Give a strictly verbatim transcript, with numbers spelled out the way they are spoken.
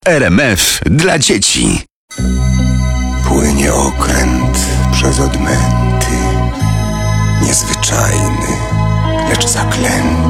R M F dla dzieci. Płynie okręt przez odmęty, niezwyczajny, lecz zaklęty.